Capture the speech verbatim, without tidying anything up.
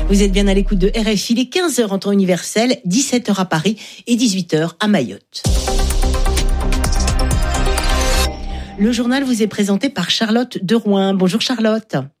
Vous êtes bien à l'écoute de R F I, les quinze heures en temps universel, dix-sept heures à Paris et dix-huit heures à Mayotte. Le journal vous est présenté par Charlotte de Rouen. Bonjour Charlotte.